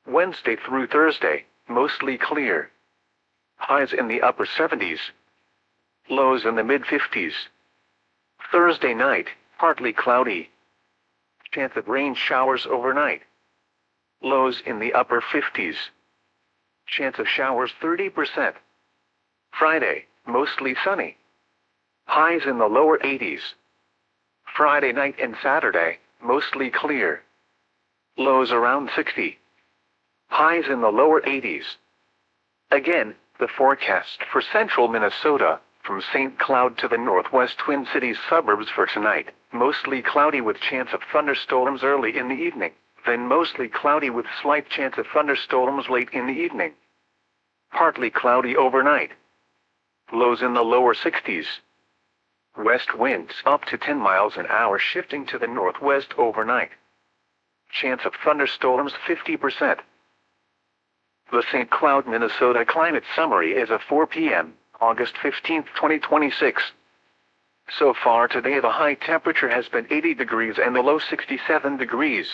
Wednesday through Thursday, mostly clear. Highs in the upper 70s. Lows in the mid-50s. Thursday night, partly cloudy. Chance of rain showers overnight. Lows in the upper 50s. Chance of showers 30%. Friday, mostly sunny. Highs in the lower 80s. Friday night and Saturday, mostly clear. Lows around 60. Highs in the lower 80s. Again, the forecast for central Minnesota, from St. Cloud to the northwest Twin Cities suburbs for tonight, mostly cloudy with chance of thunderstorms early in the evening, then mostly cloudy with slight chance of thunderstorms late in the evening. Partly cloudy overnight. Lows in the lower 60s. West winds up to 10 miles an hour shifting to the northwest overnight. Chance of thunderstorms 50%. The St. Cloud, Minnesota Climate Summary is at 4 p.m., August 15, 2026. So far today the high temperature has been 80 degrees and the low 67 degrees.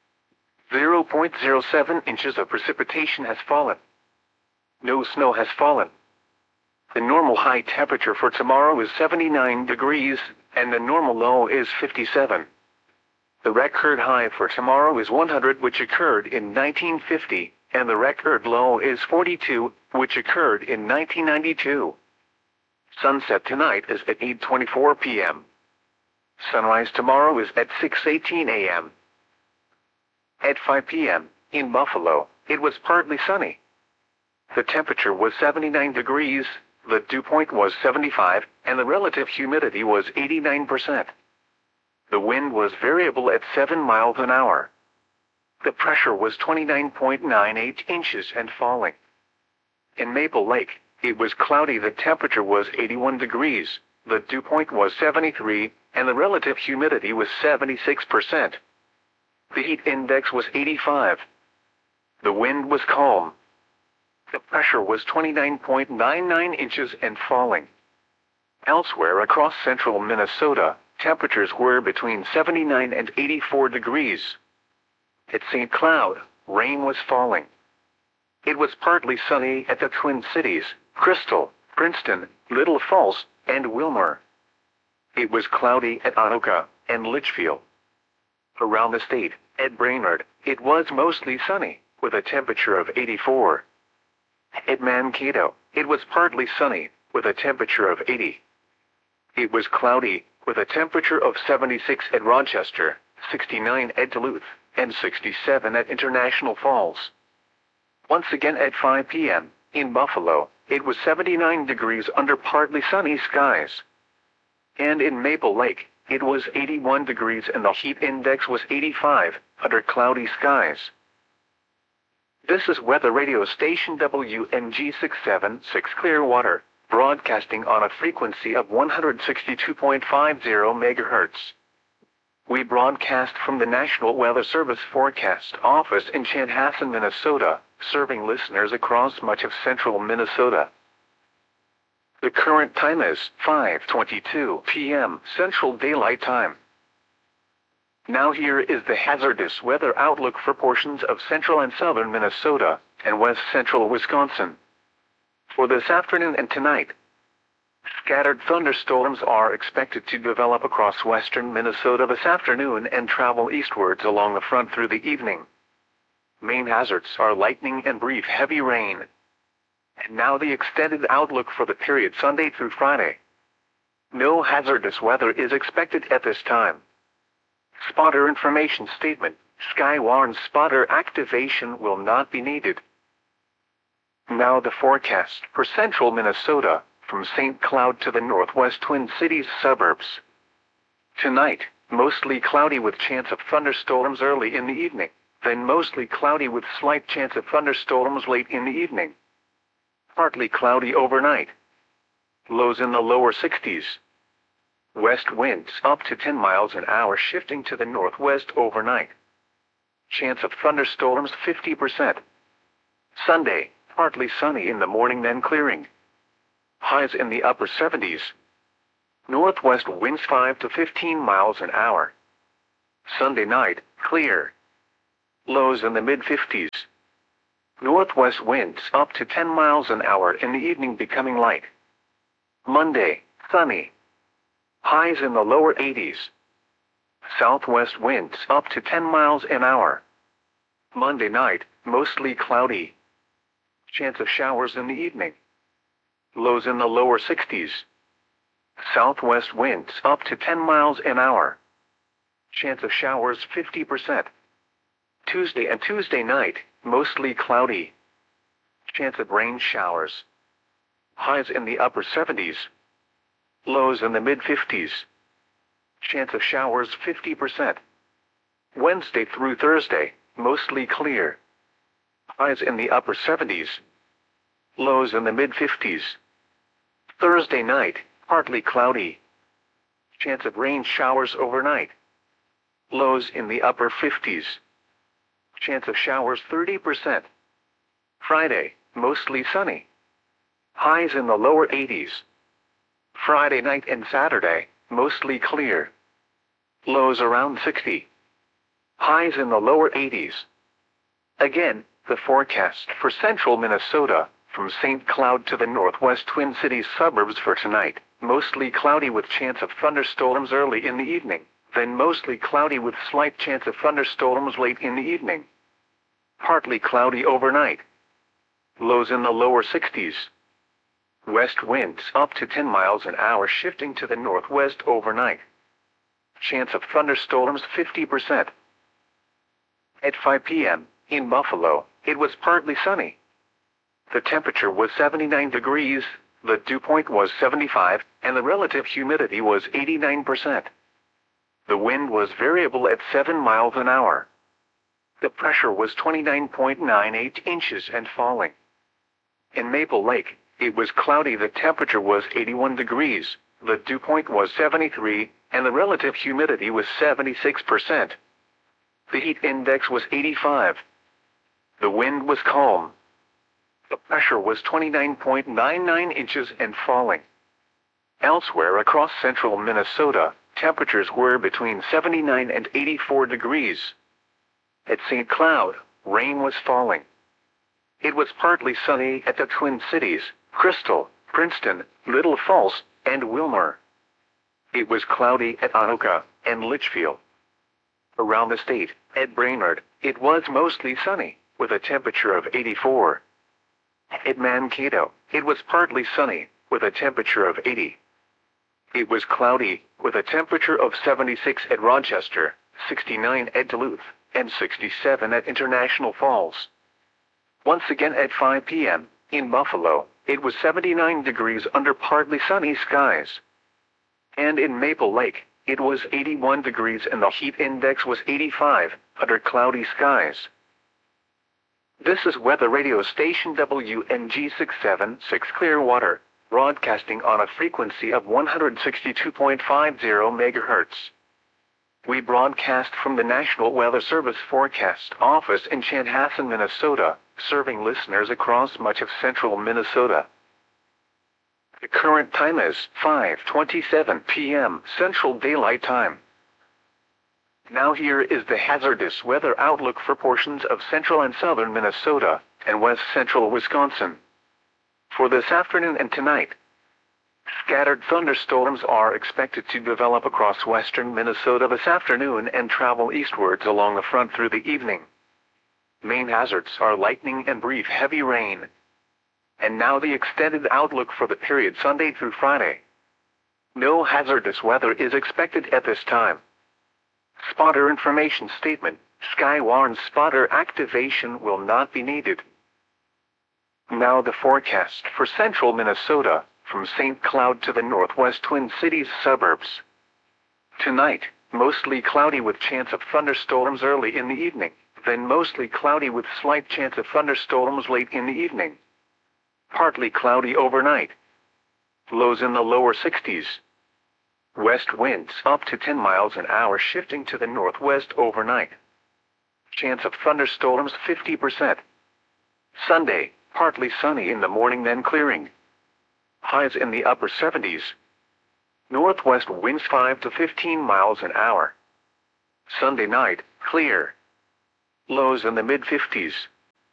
0.07 inches of precipitation has fallen. No snow has fallen. The normal high temperature for tomorrow is 79 degrees, and the normal low is 57. The record high for tomorrow is 100, which occurred in 1950, and the record low is 42, which occurred in 1992. Sunset tonight is at 8:24 p.m. Sunrise tomorrow is at 6:18 a.m. At 5 p.m., in Buffalo, it was partly sunny. The temperature was 79 degrees, the dew point was 75, and the relative humidity was 89%. The wind was variable at 7 miles an hour. The pressure was 29.98 inches and falling. In Maple Lake, it was cloudy. The temperature was 81 degrees, the dew point was 73, and the relative humidity was 76%. The heat index was 85. The wind was calm. The pressure was 29.99 inches and falling. Elsewhere across central Minnesota, temperatures were between 79 and 84 degrees. At St. Cloud, rain was falling. It was partly sunny at the Twin Cities, Crystal, Princeton, Little Falls, and Wilmer. It was cloudy at Anoka and Litchfield. Around the state, at Brainerd, it was mostly sunny, with a temperature of 84. At Mankato, it was partly sunny, with a temperature of 80. It was cloudy, with a temperature of 76 at Rochester, 69 at Duluth, and 67 at International Falls. Once again at 5 p.m., in Buffalo, it was 79 degrees under partly sunny skies. And in Maple Lake, it was 81 degrees and the heat index was 85, under cloudy skies. This is weather radio station WMG 676 Clearwater, broadcasting on a frequency of 162.50 MHz. We broadcast from the National Weather Service Forecast Office in Chanhassen, Minnesota, serving listeners across much of central Minnesota. The current time is 5:22 p.m. Central Daylight Time. Now here is the hazardous weather outlook for portions of central and southern Minnesota and west central Wisconsin. For this afternoon and tonight, scattered thunderstorms are expected to develop across western Minnesota this afternoon and travel eastwards along the front through the evening. Main hazards are lightning and brief heavy rain. And now the extended outlook for the period Sunday through Friday. No hazardous weather is expected at this time. Spotter information statement: Skywarn spotter activation will not be needed. Now the forecast for central Minnesota, from St. Cloud to the northwest Twin Cities suburbs. Tonight, mostly cloudy with chance of thunderstorms early in the evening, then mostly cloudy with slight chance of thunderstorms late in the evening. Partly cloudy overnight. Lows in the lower 60s. West winds up to 10 miles an hour shifting to the northwest overnight. Chance of thunderstorms 50%. Sunday, partly sunny in the morning then clearing. Highs in the upper 70s. Northwest winds 5 to 15 miles an hour. Sunday night, clear. Lows in the mid-50s. Northwest winds up to 10 miles an hour in the evening, becoming light. Monday, sunny. Highs in the lower 80s. Southwest winds up to 10 miles an hour. Monday night, mostly cloudy. Chance of showers in the evening. Lows in the lower 60s. Southwest winds up to 10 miles an hour. Chance of showers 50%. Tuesday and Tuesday night, mostly cloudy. Chance of rain showers. Highs in the upper 70s. Lows in the mid 50s. Chance of showers 50%. Wednesday through Thursday, mostly clear. Highs in the upper 70s. Lows in the mid 50s. Thursday night, partly cloudy. Chance of rain showers overnight. Lows in the upper 50s. Chance of showers 30%. Friday, mostly sunny. Highs in the lower 80s. Friday night and Saturday, mostly clear. Lows around 60. Highs in the lower 80s. Again, the forecast for central Minnesota, from St. Cloud to the northwest Twin Cities suburbs for tonight, mostly cloudy with chance of thunderstorms early in the evening, then mostly cloudy with slight chance of thunderstorms late in the evening. Partly cloudy overnight. Lows in the lower 60s. West winds up to 10 miles an hour, shifting to the northwest overnight. Chance of thunderstorms 50%. At 5 p.m., in Buffalo, it was partly sunny. The temperature was 79 degrees, the dew point was 75, and the relative humidity was 89%. The wind was variable at 7 miles an hour. The pressure was 29.98 inches and falling. In Maple Lake, it was cloudy. The temperature was 81 degrees, the dew point was 73, and the relative humidity was 76%. The heat index was 85. The wind was calm. The pressure was 29.99 inches and falling. Elsewhere across central Minnesota, temperatures were between 79 and 84 degrees. At St. Cloud, rain was falling. It was partly sunny at the Twin Cities, Crystal, Princeton, Little Falls, and Wilmer. It was cloudy at Anoka and Litchfield. Around the state, at Brainerd, it was mostly sunny, with a temperature of 84. At Mankato, it was partly sunny, with a temperature of 80. It was cloudy, with a temperature of 76 at Rochester, 69 at Duluth, and 67 at International Falls. Once again at 5 p.m., in Buffalo, it was 79 degrees under partly sunny skies. And in Maple Lake, it was 81 degrees and the heat index was 85, under cloudy skies. This is weather radio station WNG 676 Clearwater, broadcasting on a frequency of 162.50 MHz. We broadcast from the National Weather Service Forecast Office in Chanhassen, Minnesota, serving listeners across much of central Minnesota. The current time is 5:27 p.m. Central Daylight Time. Now here is the hazardous weather outlook for portions of central and southern Minnesota and west central Wisconsin. For this afternoon and tonight, scattered thunderstorms are expected to develop across western Minnesota this afternoon and travel eastwards along the front through the evening. Main hazards are lightning and brief heavy rain. And now the extended outlook for the period Sunday through Friday. No hazardous weather is expected at this time. Spotter information statement: Skywarn spotter activation will not be needed. Now the forecast for central Minnesota, from St. Cloud to the northwest Twin Cities suburbs. Tonight, mostly cloudy with chance of thunderstorms early in the evening, then mostly cloudy with slight chance of thunderstorms late in the evening. Partly cloudy overnight. Lows in the lower 60s. West winds up to 10 miles an hour, shifting to the northwest overnight. Chance of thunderstorms 50%. Sunday, partly sunny in the morning then clearing. Highs in the upper 70s. Northwest winds 5 to 15 miles an hour. Sunday night, clear. Lows in the mid 50s.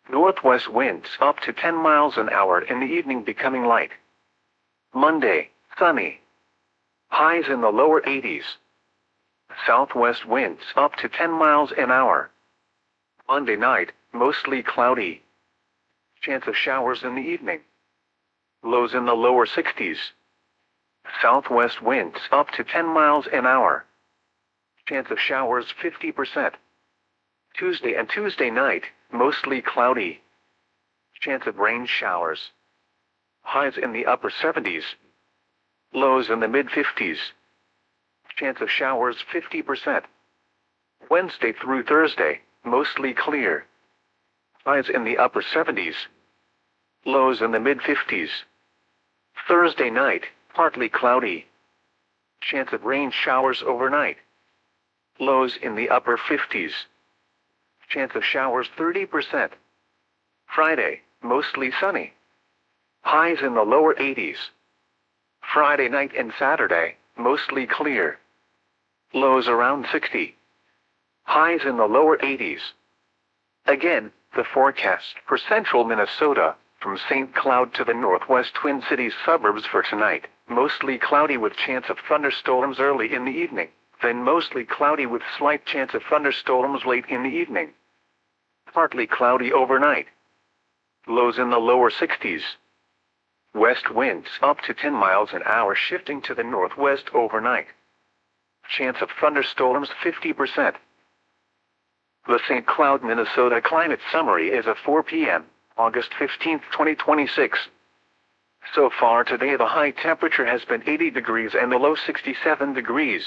Northwest winds up to 10 miles an hour in the evening, becoming light. Monday, sunny. Highs in the lower 80s. Southwest winds up to 10 miles an hour. Monday night, mostly cloudy. Chance of showers in the evening. Lows in the lower 60s. Southwest winds up to 10 miles an hour. Chance of showers 50%. Tuesday and Tuesday night, mostly cloudy. Chance of rain showers. Highs in the upper 70s. Lows in the mid-50s. Chance of showers 50%. Wednesday through Thursday, mostly clear. Highs in the upper 70s. Lows in the mid-50s. Thursday night, partly cloudy. Chance of rain showers overnight. Lows in the upper 50s. Chance of showers 30%. Friday, mostly sunny. Highs in the lower 80s. Friday night and Saturday, mostly clear. Lows around 60. Highs in the lower 80s. Again, the forecast for central Minnesota, from St. Cloud to the northwest Twin Cities suburbs for tonight, mostly cloudy with chance of thunderstorms early in the evening, then mostly cloudy with slight chance of thunderstorms late in the evening. Partly cloudy overnight. Lows in the lower 60s. West winds up to 10 miles an hour, shifting to the northwest overnight. Chance of thunderstorms 50%. The St. Cloud, Minnesota climate summary is at 4 p.m., August 15, 2026. So far today, the high temperature has been 80 degrees and the low 67 degrees.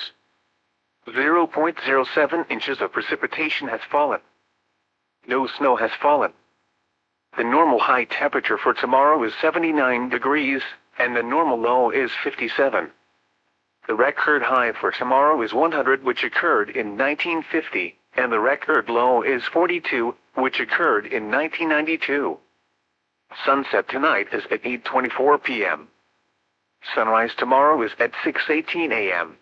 0.07 inches of precipitation has fallen. No snow has fallen. The normal high temperature for tomorrow is 79 degrees, and the normal low is 57. The record high for tomorrow is 100, which occurred in 1950, and the record low is 42, which occurred in 1992. Sunset tonight is at 8:24 p.m. Sunrise tomorrow is at 6:18 a.m.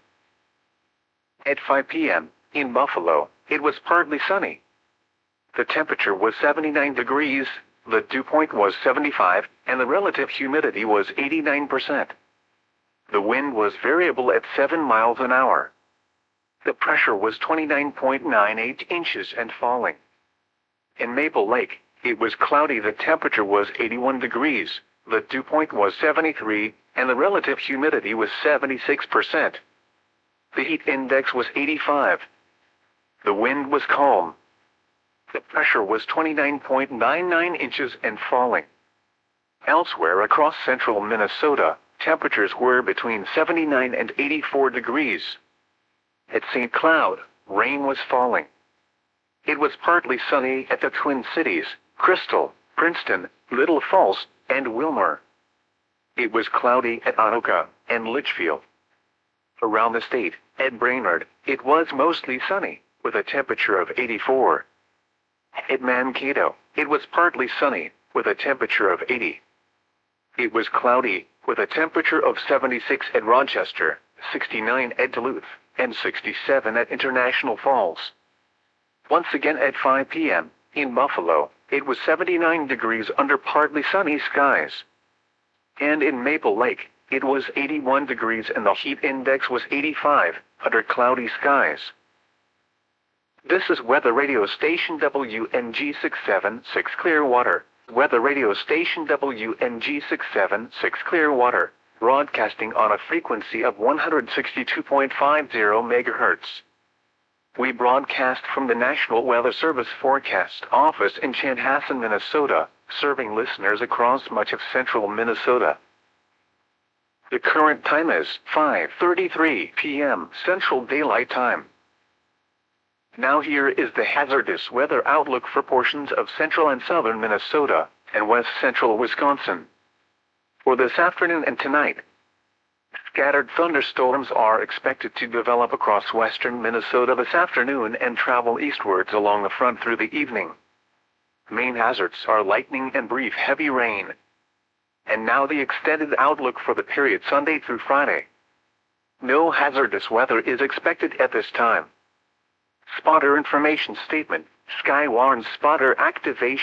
At 5 p.m., in Buffalo, it was partly sunny. The temperature was 79 degrees, the dew point was 75, and the relative humidity was 89%. The wind was variable at 7 miles an hour. The pressure was 29.98 inches and falling. In Maple Lake, it was cloudy. The temperature was 81 degrees, the dew point was 73, and the relative humidity was 76%. The heat index was 85. The wind was calm. The pressure was 29.99 inches and falling. Elsewhere across central Minnesota, temperatures were between 79 and 84 degrees. At St. Cloud, rain was falling. It was partly sunny at the Twin Cities, Crystal, Princeton, Little Falls, and Wilmer. It was cloudy at Anoka and Litchfield. Around the state, at Brainerd, it was mostly sunny, with a temperature of 84. At Mankato, it was partly sunny, with a temperature of 80. It was cloudy, with a temperature of 76 at Rochester, 69 at Duluth, and 67 at International Falls. Once again at 5 p.m., in Buffalo, it was 79 degrees under partly sunny skies. And in Maple Lake, it was 81 degrees and the heat index was 85, under cloudy skies. This is Weather Radio Station WNG 676 Clearwater, Weather Radio Station WNG 676 Clearwater, broadcasting on a frequency of 162.50 MHz. We broadcast from the National Weather Service Forecast Office in Chanhassen, Minnesota, serving listeners across much of central Minnesota. The current time is 5:33 p.m. Central Daylight Time. Now here is the hazardous weather outlook for portions of central and southern Minnesota and west central Wisconsin. For this afternoon and tonight, scattered thunderstorms are expected to develop across western Minnesota this afternoon and travel eastwards along the front through the evening. Main hazards are lightning and brief heavy rain. And now the extended outlook for the period Sunday through Friday. No hazardous weather is expected at this time. Spotter information statement: Sky warns spotter activation.